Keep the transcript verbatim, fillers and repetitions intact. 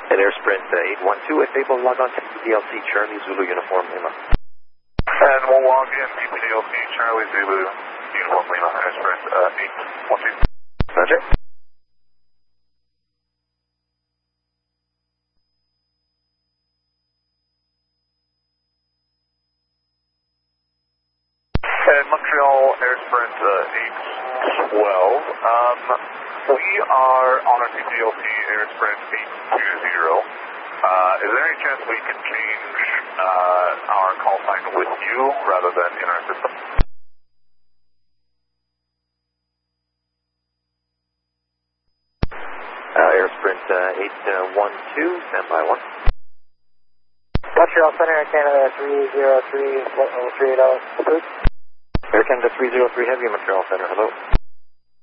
And Air Sprint uh, eight one two, if able, log on to P L C Charlie Zulu Uniform Lima. And we'll log in to P L C Charlie Zulu Uniform Lima, Air Sprint uh, eight one two. Roger. And Montreal Air Sprint uh, eight twelve. Um, we are on our P L C Air Sprint eight two zero. Uh, is there any chance we can change uh, our call sign with you rather than in our system? Uh, Air Sprint uh, eight one two, standby one. Montreal Center, Canada three zero three, three eight zero, approved. Air Canada three zero three Heavy, Montreal Center, hello.